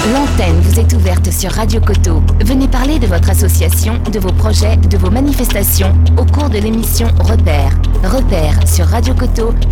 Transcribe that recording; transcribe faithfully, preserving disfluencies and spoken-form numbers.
L'antenne vous est ouverte sur Radio Coteau. Venez parler de votre association, de vos projets, de vos manifestations au cours de l'émission Repère. Repère sur Radio Coteau